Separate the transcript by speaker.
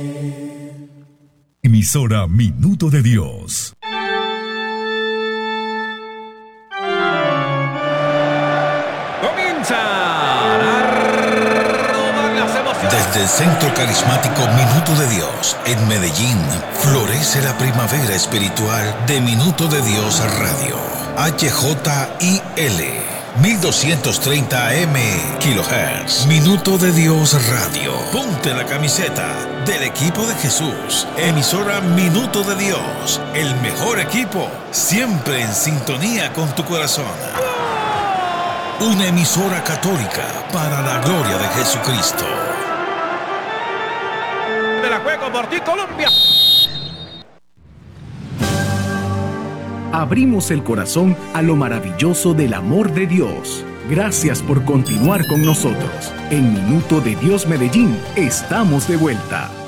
Speaker 1: Emisora Minuto de Dios.
Speaker 2: Comienza a robar las emociones.
Speaker 3: Desde el Centro Carismático Minuto de Dios, en Medellín, florece la primavera espiritual de Minuto de Dios Radio. HJIL 1230 AM kHz. Minuto de Dios Radio. Ponte la camiseta del equipo de Jesús. Emisora Minuto de Dios. El mejor equipo, siempre en sintonía con tu corazón. Una emisora católica para la gloria de Jesucristo.
Speaker 2: De la juego por ti, Colombia.
Speaker 4: Abrimos el corazón a lo maravilloso del amor de Dios. Gracias por continuar con nosotros. En Minuto de Dios Medellín, estamos de vuelta.